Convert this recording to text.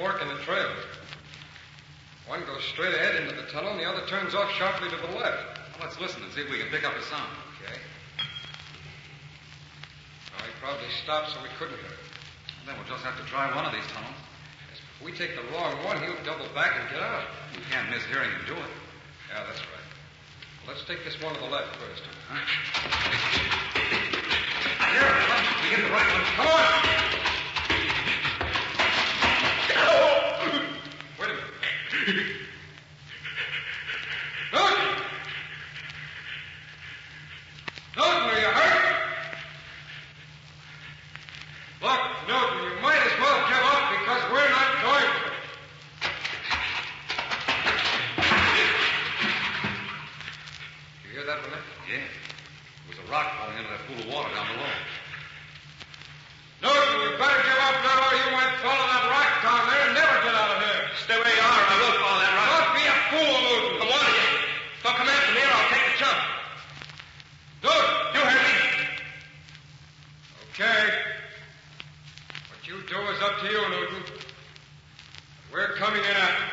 fork in the trail. One goes straight ahead into the tunnel, and the other turns off sharply to the left. Well, let's listen and see if we can pick up the sound. Okay. Well, he probably stopped, so we couldn't hear it. Then we'll just have to try one of these tunnels. If we take the wrong one, he'll double back and get out. We can't miss hearing him do it. Yeah, that's right. Well, let's take this one to the left first. Huh? I hear him. We get the right one. Come on! Wait a minute. Look! Newton, are you hurt? Look, Newton, you might as well give up because we're not going to. You hear that, Renee? Yeah. It was a rock falling into that pool of water down below. Newton, you better give up now or you might fall on that rock down there and never get out of here. Stay where you are or I will follow that rock. Don't be a fool, Newton. I'm warning you. Don't come after me or I'll take the jump. Newton! You heard me. Okay. What you do is up to you, Newton. We're coming in after you.